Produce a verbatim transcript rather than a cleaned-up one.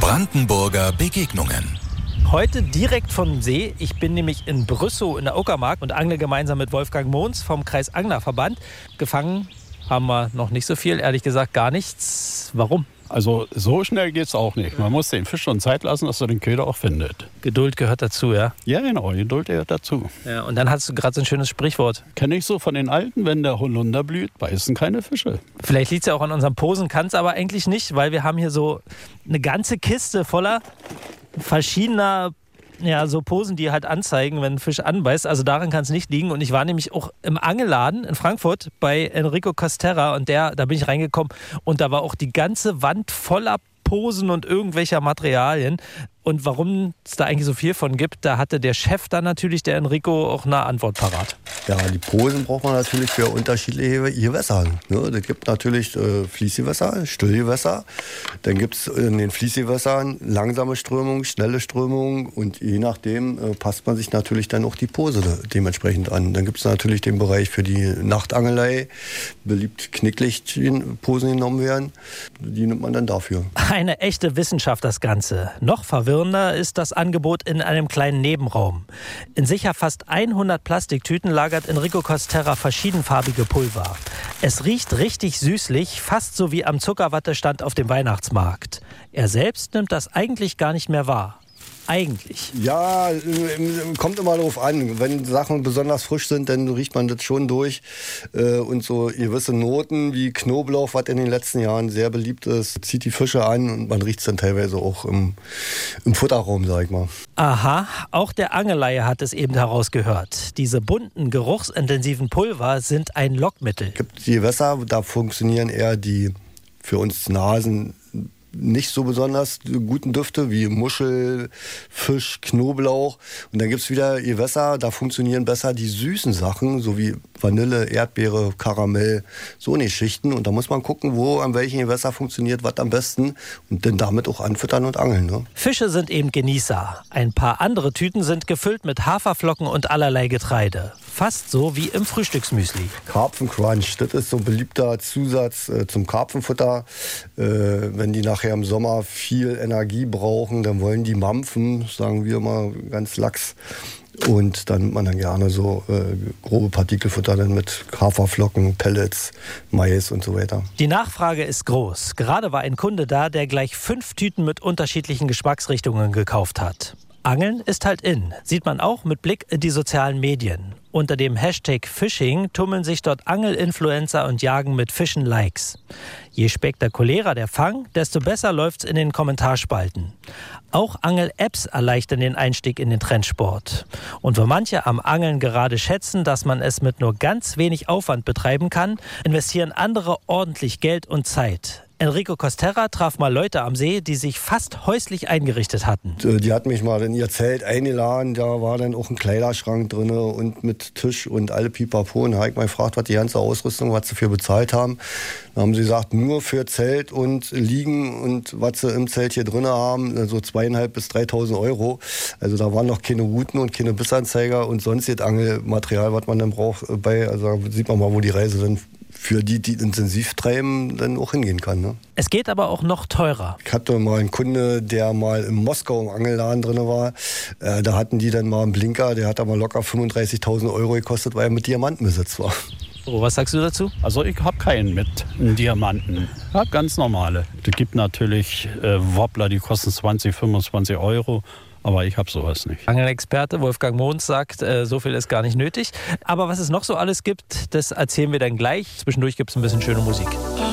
Brandenburger Begegnungen. Heute direkt vom See. Ich bin nämlich in Brüssow in der Uckermark und angle gemeinsam mit Wolfgang Mohns vom Kreis Anglerverband. Gefangen haben wir noch nicht so viel, ehrlich gesagt gar nichts. Warum? Also so schnell geht's auch nicht. Man muss den Fisch schon Zeit lassen, dass er den Köder auch findet. Geduld gehört dazu, ja? Ja, genau, Geduld gehört dazu. Ja, und dann hast du gerade so ein schönes Sprichwort. Kenne ich so von den Alten, wenn der Holunder blüht, beißen keine Fische. Vielleicht liegt es ja auch an unseren Posen, kann es aber eigentlich nicht, weil wir haben hier so eine ganze Kiste voller verschiedener ja, so Posen, die halt anzeigen, wenn ein Fisch anbeißt. Also daran kann es nicht liegen. Und ich war nämlich auch im Angelladen in Frankfurt bei Enrico Costerra und der, da bin ich reingekommen und da war auch die ganze Wand voller Posen und irgendwelcher Materialien. Und warum es da eigentlich so viel von gibt, da hatte der Chef dann natürlich, der Enrico, auch eine Antwort parat. Ja, die Posen braucht man natürlich für unterschiedliche Gewässer. Ne? Es gibt natürlich äh, Fließgewässer, Stillgewässer. Dann gibt es in den Fließgewässern langsame Strömung, schnelle Strömung. Und je nachdem äh, passt man sich natürlich dann auch die Pose dementsprechend an. Dann gibt es natürlich den Bereich für die Nachtangelei. Beliebt Knicklichtposen genommen werden. Die nimmt man dann dafür. Eine echte Wissenschaft das Ganze. Noch verwirrender ist das Angebot in einem kleinen Nebenraum. In sicher fast hundert Plastiktüten lagert Enrico Costerra verschiedenfarbige Pulver. Es riecht richtig süßlich, fast so wie am Zuckerwattestand auf dem Weihnachtsmarkt. Er selbst nimmt das eigentlich gar nicht mehr wahr. Eigentlich. Ja, kommt immer darauf an. Wenn Sachen besonders frisch sind, dann riecht man das schon durch. Und so gewisse Noten wie Knoblauch, was in den letzten Jahren sehr beliebt ist, zieht die Fische an und man riecht es dann teilweise auch im, im Futterraum, sag ich mal. Aha, auch der Angelleihe hat es eben herausgehört. Diese bunten, geruchsintensiven Pulver sind ein Lockmittel. Es gibt die Gewässer, da funktionieren eher die für uns Nasen nicht so besonders guten Düfte wie Muschel, Fisch, Knoblauch. Und dann gibt es wieder Gewässer, da funktionieren besser die süßen Sachen, so wie Vanille, Erdbeere, Karamell, so eine Schichten. Und da muss man gucken, wo an welchen Gewässer funktioniert was am besten und dann damit auch anfüttern und angeln. Ne? Fische sind eben Genießer. Ein paar andere Tüten sind gefüllt mit Haferflocken und allerlei Getreide. Fast so wie im Frühstücksmüsli. Karpfencrunch, das ist so ein beliebter Zusatz äh, zum Karpfenfutter. Äh, wenn die nachher im Sommer viel Energie brauchen, dann wollen die mampfen, sagen wir mal ganz lax. Und dann nimmt man dann gerne so äh, grobe Partikelfutter dann mit Haferflocken, Pellets, Mais und so weiter. Die Nachfrage ist groß. Gerade war ein Kunde da, der gleich fünf Tüten mit unterschiedlichen Geschmacksrichtungen gekauft hat. Angeln ist halt in. Sieht man auch mit Blick in die sozialen Medien. Unter dem Hashtag Fishing tummeln sich dort Angelinfluencer und jagen mit Fischen Likes. Je spektakulärer der Fang, desto besser läuft's in den Kommentarspalten. Auch Angel-Apps erleichtern den Einstieg in den Trendsport. Und wo manche am Angeln gerade schätzen, dass man es mit nur ganz wenig Aufwand betreiben kann, investieren andere ordentlich Geld und Zeit. Enrico Costerra traf mal Leute am See, die sich fast häuslich eingerichtet hatten. Die hat mich mal in ihr Zelt eingeladen, da war dann auch ein Kleiderschrank drin und mit Tisch und alle Pipapo. Und da habe ich mal gefragt, was die ganze Ausrüstung, was sie für bezahlt haben. Dann haben sie gesagt, nur für Zelt und Liegen und was sie im Zelt hier drin haben, so also zweieinhalb bis dreitausend Euro. Also da waren noch keine Routen und keine Bissanzeiger und sonstiges Angelmaterial, was man dann braucht bei. Also da sieht man mal, wo die Reise dann für die, die intensiv treiben, dann auch hingehen kann. Ne? Es geht aber auch noch teurer. Ich hatte mal einen Kunde, der mal in Moskau im Angelladen drin war. Äh, da hatten die dann mal einen Blinker, der hat da mal locker fünfunddreißigtausend Euro gekostet, weil er mit Diamanten besetzt war. Oh, was sagst du dazu? Also ich habe keinen mit einem Diamanten. Ich habe ganz normale. Es gibt natürlich äh, Wobbler, die kosten zwanzig, fünfundzwanzig Euro. Aber ich habe sowas nicht. Angelexperte Wolfgang Mohns sagt, äh, so viel ist gar nicht nötig. Aber was es noch so alles gibt, das erzählen wir dann gleich. Zwischendurch gibt es ein bisschen schöne Musik.